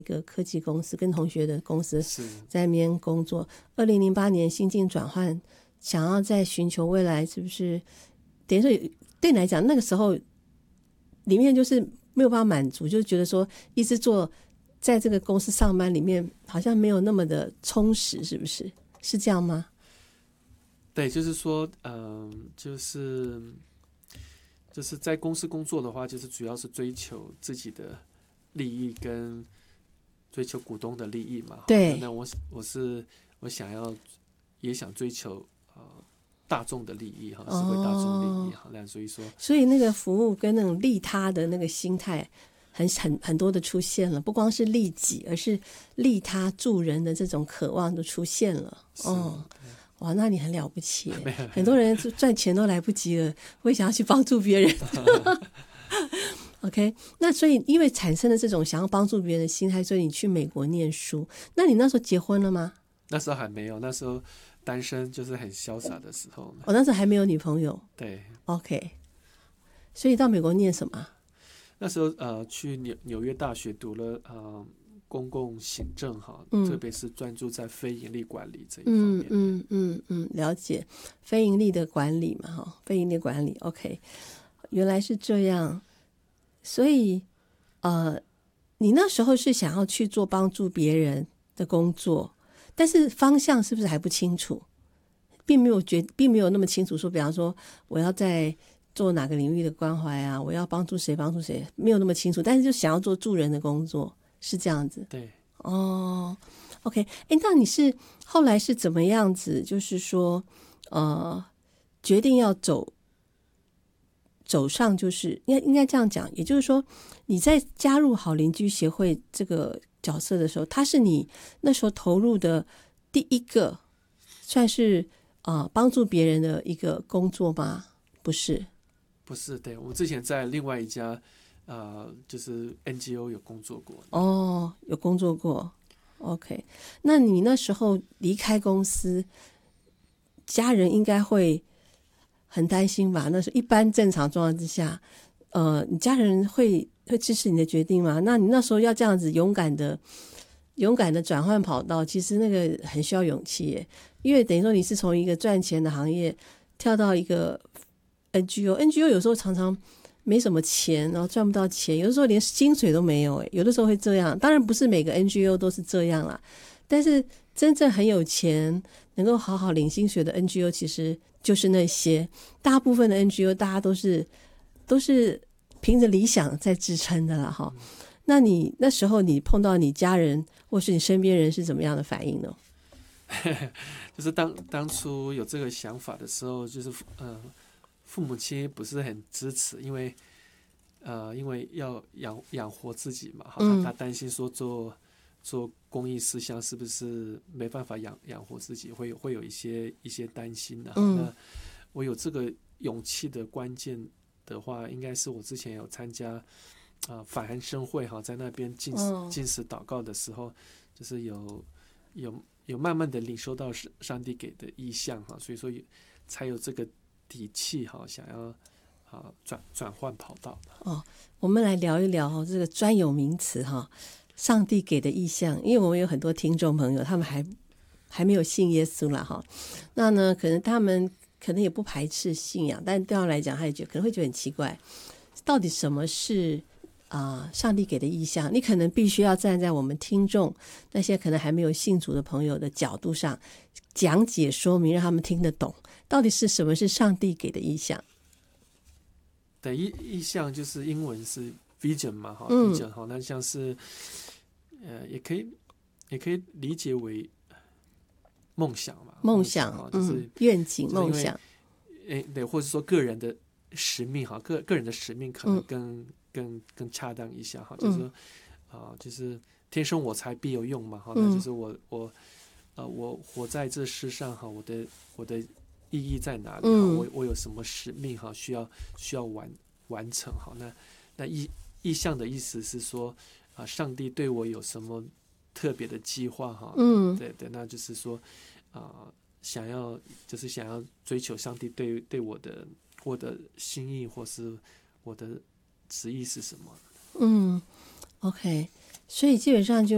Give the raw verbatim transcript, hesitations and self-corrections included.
一个科技公司，跟同学的公司在那边工作。二零零八年心境转换，想要再寻求未来，是不是等于说对你来讲那个时候里面就是没有办法满足，就觉得说一直做在这个公司上班里面好像没有那么的充实，是不是？是这样吗？ 对，就是说嗯、呃，就是就是在公司工作的话，就是主要是追求自己的利益跟追求股东的利益嘛。 对， 那我我是我想要也想追求呃大众的利益哈，社会大众利益哈。那、哦、所以说， 所以那个服务跟那种利他的那个心态很很很多的出现了，不光是利己，而是利他助人的这种渴望都出现了。哦，哇，那你很了不起。很多人赚钱都来不及了，会想要去帮助别人。OK， 那所以因为产生了这种想要帮助别人的心态，所以你去美国念书。那你那时候结婚了吗？ 那时候还没有，那时候单身，就是很潇洒的时候。 我、哦、那时候还没有女朋友。 对 ，OK。所以到美国念什么？ 那时候呃，去纽纽约大学读了呃公共行政哈、 嗯， 特别是专注在非盈利管理这一方面。 嗯嗯嗯嗯，了解非盈利的管理嘛哈，非盈利管理 OK， 原来是这样。所以呃，你那时候是想要去做帮助别人的工作，但是方向是不是还不清楚？并没有觉，并没有那么清楚说，比方说我要在做哪个领域的关怀啊，我要帮助谁帮助谁，没有那么清楚，但是就想要做助人的工作，是这样子。 对， 哦 ，OK， 哎，那你是后来是怎么样子？就是说，呃，决定要走走上，就是应该应该这样讲，也就是说，你在加入好邻居协会这个角色的时候，他是你那时候投入的第一个，算是呃帮助别人的一个工作吗？不是。 不是，对，我之前在另外一家呃，就是 N G O 有工作过。 哦，有工作过 ，OK。那你那时候离开公司，家人应该会很担心吧？那时候一般正常状况之下，呃，你家人会会支持你的决定吗？那你那时候要这样子勇敢的、勇敢的转换跑道，其实那个很需要勇气耶，因为等于说你是从一个赚钱的行业跳到一个 N G O，N G O 有时候常常没什么钱，然后赚不到钱，有的时候连薪水都没有，有的时候会这样。当然不是每个 N G O 都是这样啦，但是真正很有钱能够好好领薪水的 N G O 其实就是那些，大部分的 N G O 大家都是都是凭着理想在支撑的啦哈。那你那时候你碰到你家人或是你身边人是怎么样的反应呢？ 就是当当初有这个想法的时候，就是呃。父母亲不是很支持，因为呃，因为要养养活自己嘛，嗯、他担心说做做公益事项是不是没办法养养活自己，会会有一些一些担心的、嗯。那我有这个勇气的关键的话，应该是我之前有参加啊、呃、反寒生会哈，在那边进食进食祷告的时候，就是有有有慢慢的领受到上帝给的意象哈，所以说才有这个底气哈，想要啊转转换跑道哦。我们来聊一聊哈这个专有名词哈，上帝给的意象。因为我们有很多听众朋友，他们还还没有信耶稣啦哈，那呢可能他们可能也不排斥信仰，但对他们来讲，他也觉得可能会觉得很奇怪，到底什么是啊、呃、上帝给的意象？你可能必须要站在我们听众那些可能还没有信主的朋友的角度上讲解说明，让他们听得懂。到底是什么是上帝给的意象？ 对，意意象就是英文是 vision 嘛，哈、 嗯、 vision 哈，那像是呃，也可以也可以理解为梦想嘛， 梦想， 梦想就是、 嗯、愿景、梦想， 诶，对，或者说个人的使命哈，个个人的使命可能更、嗯、更更恰当一下哈，就是说啊、呃，就是天生我材必有用嘛，哈、嗯，那就是我我呃我活在这世上哈，我的我的意义在哪里？嗯、我我有什么使命哈？需要需要完完成好？那那意意象的意思是说啊、呃，上帝对我有什么特别的计划哈？嗯，对对，那就是说啊、呃，想要就是想要追求上帝对对我的我的心意或是我的旨意是什么？ 嗯 ，OK， 所以基本上就。